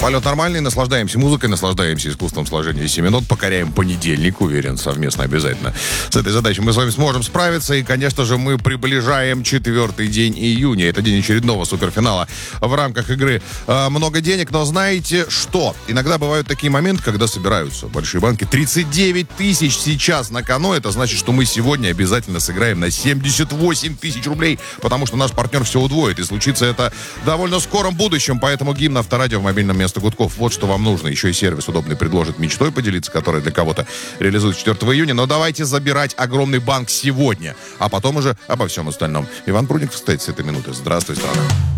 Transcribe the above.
Полет нормальный, наслаждаемся музыкой, наслаждаемся искусством сложения семенот, покоряем понедельник, уверен, совместно обязательно. С этой задачей мы с вами сможем справиться, и, конечно же, мы приближаем 4-й день июня. Это день очередного суперфинала в рамках игры «Много денег», но знаете что? Иногда бывают такие моменты, когда собираются большие банки. 39 тысяч сейчас на кону, это значит, что мы сегодня обязательно сыграем на 78 тысяч рублей, потому что наш партнер все удвоит, и случится это в довольно скором будущем, поэтому гимн Авторадио в мобильном место гудков. Вот что вам нужно. Еще и сервис удобный предложит мечтой поделиться, которая для кого-то реализуется 4 июня. Но давайте забирать огромный банк сегодня, а потом уже обо всем остальном. Иван Прудников, кстати, с этой минуты. Здравствуй, страна.